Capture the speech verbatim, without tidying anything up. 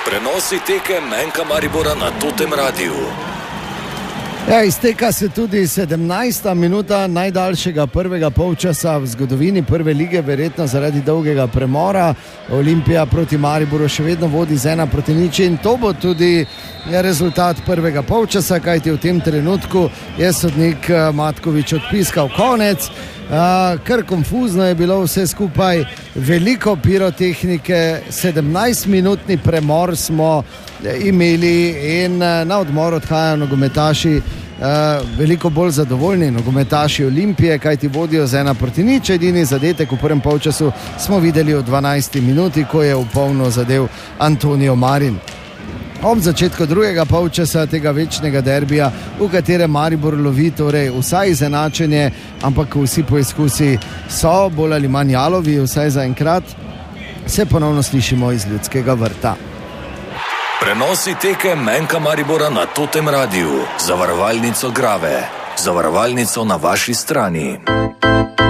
Prenosi tekem Menka Maribora na Totem Radiu. Ja, izteka se tudi sedemnajsta minuta najdaljšega prvega polčasa v zgodovini prve lige, verjetno zaradi dolgega premora. Olimpija proti Mariboru še vedno vodi z ena proti nič in to bo tudi rezultat prvega polčasa, kajti v tem trenutku je sodnik Matkovič odpiskal konec. Uh, kar konfuzno je bilo vse skupaj, veliko pirotehnike, sedemnajstminutni premor smo imeli in na odmor odhajajo nogometaši, uh, veliko bolj zadovoljni nogometaši Olimpije, kajti vodijo z ena proti nič. Edini zadetek v prvem polčasu smo videli v dvanajsti minuti, ko je v polno zadev Antonijo Marin. Ob začetku drugega polčasa tega večnega derbija, v katerem Maribor lovi torej vsaj izenačenje, ampak vsi poizkusi so bolj ali manj jalovi, vsaj za enkrat, se ponovno slišimo iz Ljudskega vrta. Prenosi tekem Menka Maribora na Totem Radiu. Zavarovalnico Grave. Zavarovalnico na vaši strani.